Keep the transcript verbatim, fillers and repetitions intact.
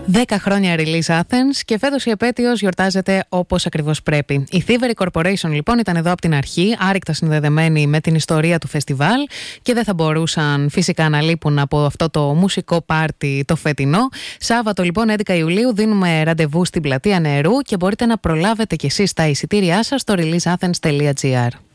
δέκα χρόνια Release Athens και φέτος η επέτειος γιορτάζεται όπως ακριβώς πρέπει. Η Thievery Corporation λοιπόν ήταν εδώ από την αρχή, άρρηκτα συνδεδεμένη με την ιστορία του φεστιβάλ και δεν θα μπορούσαν φυσικά να λείπουν από αυτό το μουσικό πάρτι το φετινό. Σάββατο λοιπόν έντεκα Ιουλίου δίνουμε ραντεβού στην Πλατεία Νερού και μπορείτε να προλάβετε κι εσείς τα εισιτήριά σας στο release athens dot gr.